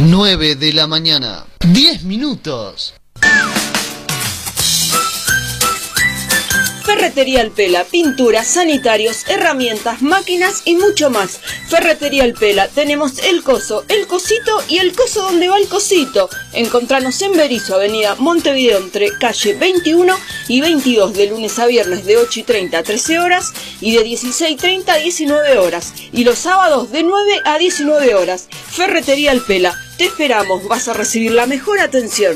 9 de la mañana, 10 minutos. Ferretería El Pela, pinturas, sanitarios, herramientas, máquinas y mucho más. Ferretería El Pela, tenemos el coso, el cosito y el coso donde va el cosito. Encontranos en Berisso, avenida Montevideo, entre calle 21 y 22, de lunes a viernes de 8:30 a 13 horas y de 16:30 a 19 horas. Y los sábados de 9 a 19 horas. Ferretería El Pela, te esperamos, vas a recibir la mejor atención.